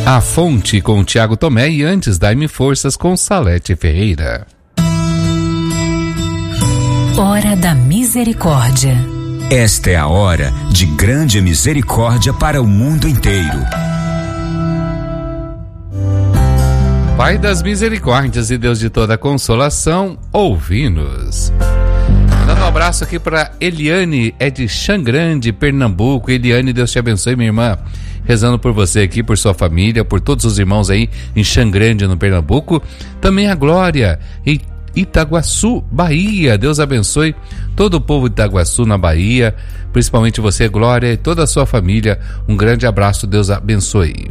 A Fonte com o Tiago Tomé e antes Dai-me Forças com Salete Ferreira. Hora da Misericórdia. Esta é a hora de grande misericórdia para o mundo inteiro. Pai das misericórdias e Deus de toda consolação, ouvi-nos. Dando um abraço aqui para Eliane, é de Xangrande, Pernambuco. Eliane, Deus te abençoe, minha irmã. Rezando por você aqui, por sua família, por todos os irmãos aí em Xangrande, no Pernambuco. Também a Glória, em Itaguaçu, Bahia. Deus abençoe todo o povo de Itaguaçu, na Bahia. Principalmente você, Glória, e toda a sua família. Um grande abraço, Deus abençoe.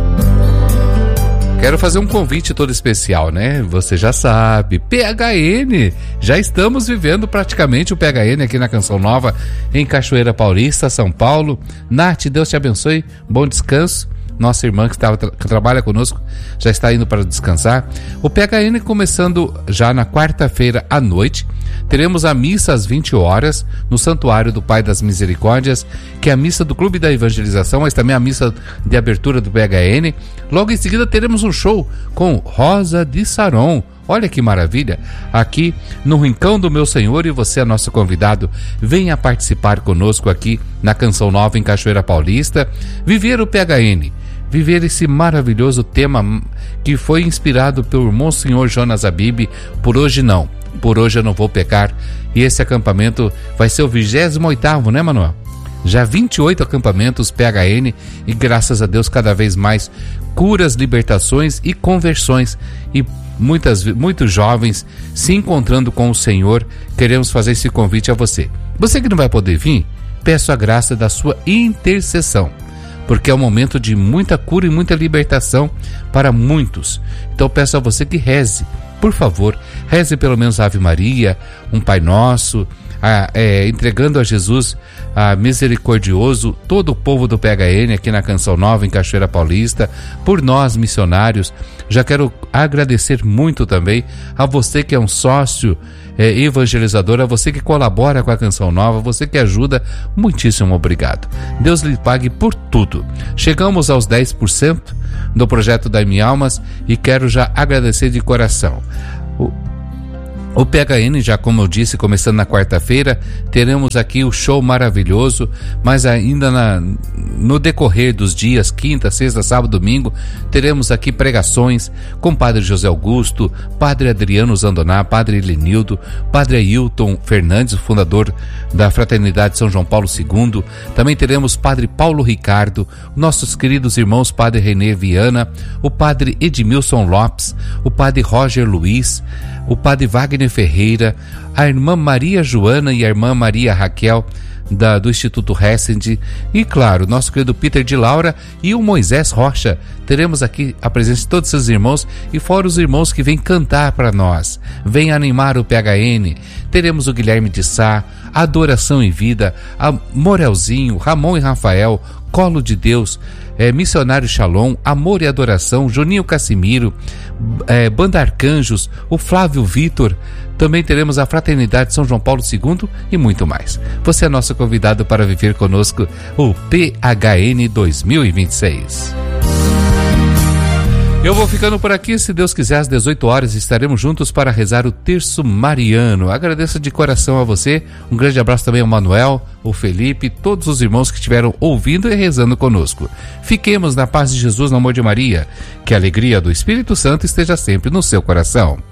Quero fazer um convite todo especial, né? Você já sabe, PHN, já estamos vivendo praticamente o PHN aqui na Canção Nova, em Cachoeira Paulista, São Paulo. Nath, Deus te abençoe, bom descanso. Nossa irmã que trabalha conosco já está indo para descansar. O PHN começando já na quarta-feira à noite. Teremos a missa às 20 horas no Santuário do Pai das Misericórdias, que é a missa do Clube da Evangelização, mas também a missa de abertura do PHN. Logo em seguida teremos um show com Rosa de Saron. Olha que maravilha, aqui no Rincão do Meu Senhor, e você é nosso convidado. Venha participar conosco aqui na Canção Nova em Cachoeira Paulista, viver o PHN, viver esse maravilhoso tema que foi inspirado pelo Monsenhor Jonas Abib, Por Hoje Não, Por Hoje Eu Não Vou Pecar. E esse acampamento vai ser o 28º, né, Manuel? Já 28 acampamentos PHN e graças a Deus cada vez mais curas, libertações e conversões e muitos jovens se encontrando com o Senhor. Queremos fazer esse convite a você. Você que não vai poder vir, peço a graça da sua intercessão, porque é um momento de muita cura e muita libertação para muitos. Então peço a você que reze, por favor, reze pelo menos a Ave Maria, um Pai Nosso, entregando a Jesus misericordioso todo o povo do PHN aqui na Canção Nova em Cachoeira Paulista, por nós missionários. Já quero agradecer muito também a você que é um sócio evangelizador, a você que colabora com a Canção Nova, você que ajuda, muitíssimo obrigado. Deus lhe pague por tudo. Chegamos aos 10% do projeto Dai-me Almas e quero já agradecer de coração. O PHN, já como eu disse, começando na quarta-feira, teremos aqui o show maravilhoso, mas ainda no decorrer dos dias, quinta, sexta, sábado, domingo, teremos aqui pregações com Padre José Augusto, Padre Adriano Zandoná, Padre Elenildo, Padre Ailton Fernandes, o fundador da Fraternidade São João Paulo II. Também teremos Padre Paulo Ricardo, nossos queridos irmãos Padre René Viana, o Padre Edmilson Lopes, o Padre Roger Luiz, o Padre Wagner Ferreira, a irmã Maria Joana e a irmã Maria Raquel do Instituto Hessend, e claro, nosso querido Peter de Laura e o Moisés Rocha. Teremos aqui a presença de todos esses irmãos e fora os irmãos que vêm cantar para nós, vêm animar o PHN. Teremos o Guilherme de Sá, Adoração em Vida, a Morelzinho, Ramon e Rafael, Colo de Deus, Missionário Shalom, Amor e Adoração, Juninho Cassimiro, Banda Arcanjos, o Flávio Vitor. Também teremos a Fraternidade São João Paulo II e muito mais. Você é nosso convidado para viver conosco o PHN 2026. Eu vou ficando por aqui, se Deus quiser, às 18 horas estaremos juntos para rezar o Terço Mariano. Agradeço de coração a você, um grande abraço também ao Manuel, o Felipe, todos os irmãos que estiveram ouvindo e rezando conosco. Fiquemos na paz de Jesus, no amor de Maria, que a alegria do Espírito Santo esteja sempre no seu coração.